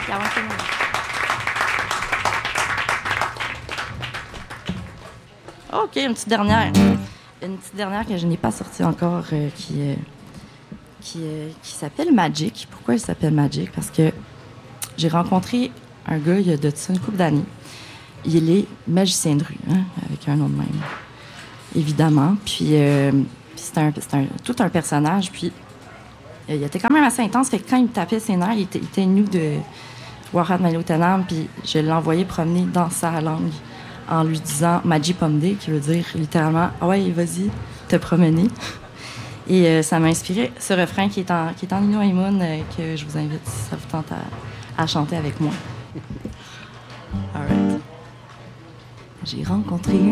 OK, une petite dernière. Une petite dernière que je n'ai pas sortie encore, qui s'appelle Magic. Pourquoi elle s'appelle Magic? Parce que j'ai rencontré un gars il y a de ça une couple d'années. Il est magicien de rue, hein, avec un nom de même, évidemment. Puis c'est tout un personnage. Puis il était quand même assez intense. Fait que quand il me tapait ses nerfs, il était nu de Warat Malotanam. Puis je l'ai envoyé promener dans sa langue en lui disant Magi Pomde, qui veut dire littéralement « Ah ouais, vas-y, te promener ». Et ça m'a inspiré ce refrain qui est en Inu Aimon, que je vous invite, si ça vous tente, à chanter avec moi. All right. J'ai rencontré